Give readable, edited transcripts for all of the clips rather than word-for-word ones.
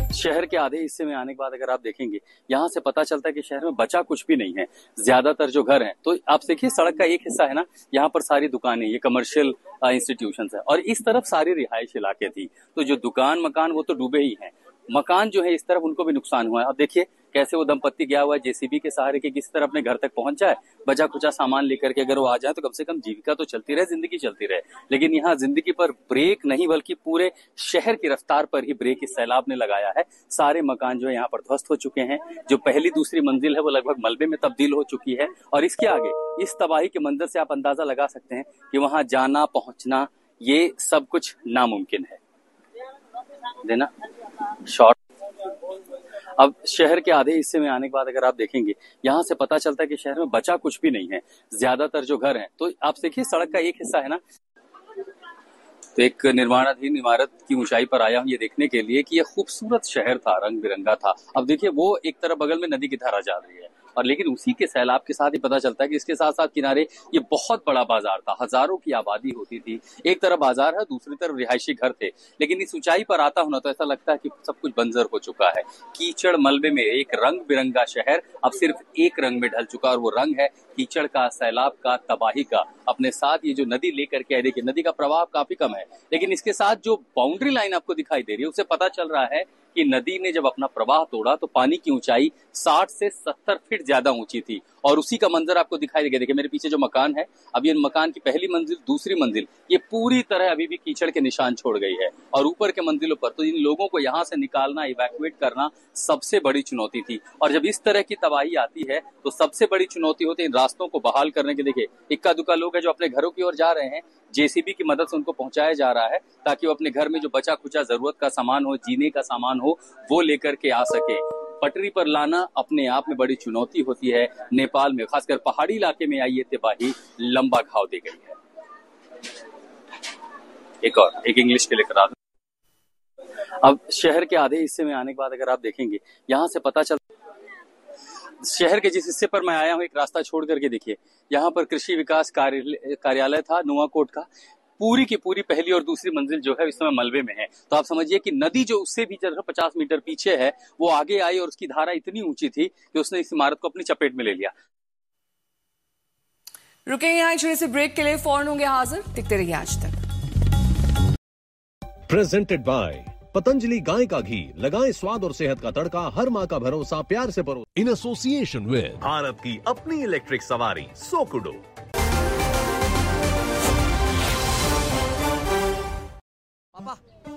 शहर के आधे हिस्से में आने के बाद अगर आप देखेंगे, यहाँ से पता चलता है कि शहर में बचा कुछ भी नहीं है। ज्यादातर जो घर हैं, तो आप देखिए सड़क का एक हिस्सा है ना, यहाँ पर सारी दुकानें, ये कमर्शियल इंस्टीट्यूशंस है, और इस तरफ सारी रिहायश इलाके थी। तो जो दुकान मकान वो तो डूबे ही हैं, मकान जो है इस तरफ उनको भी नुकसान हुआ है। अब देखिए कैसे वो दंपत्ति गया हुआ है जेसीबी के सहारे के किसी तरह अपने घर तक पहुंच जाए, बचा कुचा सामान लेकर के अगर वो आ जाए तो कम से कम जीविका तो चलती रहे, जिंदगी चलती रहे। लेकिन यहाँ जिंदगी पर ब्रेक नहीं बल्कि पूरे शहर की रफ्तार पर ही ब्रेक इस सैलाब ने लगाया है। सारे मकान जो है यहाँ पर ध्वस्त हो चुके हैं। जो पहली दूसरी मंजिल है वो लगभग मलबे में तब्दील हो चुकी है, और इसके आगे इस तबाही के मंजर से आप अंदाजा लगा सकते हैं कि वहां जाना पहुंचना ये सब कुछ नामुमकिन है। देना शॉर्ट। अब शहर के आधे हिस्से में आने के बाद अगर आप देखेंगे, यहाँ से पता चलता है कि शहर में बचा कुछ भी नहीं है। ज्यादातर जो घर हैं, तो आप देखिए सड़क का एक हिस्सा है ना, तो एक निर्माणाधीन इमारत की ऊंचाई पर आया हूं ये देखने के लिए कि यह खूबसूरत शहर था, रंग बिरंगा था। अब देखिए वो एक तरफ बगल में नदी की धारा जा रही है, और लेकिन उसी के सैलाब के साथ ही पता चलता है कि इसके साथ साथ किनारे ये बहुत बड़ा बाजार था, हजारों की आबादी होती थी। एक तरफ बाजार है, दूसरी तरफ रिहायशी घर थे। लेकिन इस ऊंचाई पर आता हूं ना तो ऐसा लगता है कि सब कुछ बंजर हो चुका है। कीचड़ मलबे में एक रंग बिरंगा शहर अब सिर्फ एक रंग में ढल चुका, और वो रंग है कीचड़ का, सैलाब का, तबाही का। अपने साथ ये जो नदी लेकर के, देखिए नदी का प्रवाह काफी कम है, लेकिन इसके साथ जो बाउंड्री लाइन आपको दिखाई दे रही है उससे पता चल रहा है कि नदी ने जब अपना प्रवाह तोड़ा तो पानी की ऊंचाई 60 से 70 फीट ज्यादा ऊंची थी, और उसी का मंजर आपको दिखाई देगा। देखिए मेरे पीछे जो मकान है, अब ये मकान की पहली मंजिल, दूसरी मंजिल, ये पूरी तरह अभी भी कीचड़ के निशान छोड़ गई है, और ऊपर के मंजिलों पर तो इन लोगों को यहाँ से निकालना, इवैक्यूएट करना सबसे बड़ी चुनौती थी। और जब इस तरह की तबाही आती है तो सबसे बड़ी चुनौती होती है इन रास्तों को बहाल करने की। देखिए इक्का दुक्का लोग हैं जो अपने घरों की ओर जा रहे हैं, जेसीबी की मदद से उनको पहुंचाया जा रहा है ताकि वो अपने घर में जो बचा खुचा जरूरत का सामान हो, जीने का सामान हो, वो लेकर के आ सके। पटरी पर लाना अपने आप में बड़ी चुनौती होती है। नेपाल में खासकर पहाड़ी इलाके में आई ये तबाही लंबा घाव दे गई है। एक इंग्लिश के लिए करा दूं। अब शहर के आधे हिस्से में आने के बाद अगर आप देखेंगे, यहाँ से पता चलता, शहर के जिस हिस्से पर मैं आया हूँ एक रास्ता छोड़ करके देखिए, यहाँ पर कृषि विकास कार्यालय था नुआकोट का। पूरी की पूरी पहली और दूसरी मंजिल जो है इस समय मलबे में है। तो आप समझिए कि नदी जो उससे भी 50 मीटर पीछे है वो आगे आई, और उसकी धारा इतनी ऊंची थी कि उसने इस इमारत को अपनी चपेट में ले लिया। रुकेंगे यहाँ छोटे से ब्रेक के लिए, फौरन होंगे हाजिर, दिखते रहिए आज तक। प्रेजेंटेड बाय पतंजलि गाय का घी, लगाएं स्वाद और सेहत का तड़का, हर माँ का भरोसा प्यार से परो। इन एसोसिएशन विद भारत की अपनी इलेक्ट्रिक सवारी सोकुडो। पापा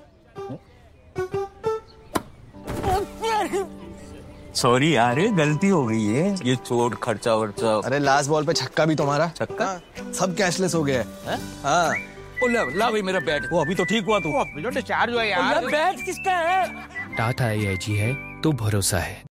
सॉरी यार, गलती हो गई है। ये चोट खर्चा वर्चा। अरे लास्ट बॉल पे छक्का भी तुम्हारा। छक्का? सब कैशलेस हो गया है। हाँ। ला भाई मेरा बैट। वो अभी तो ठीक हुआ तू। डिस्चार्ज हुआ यार। बैट किसका है? टाटा AIG है तो भरोसा है।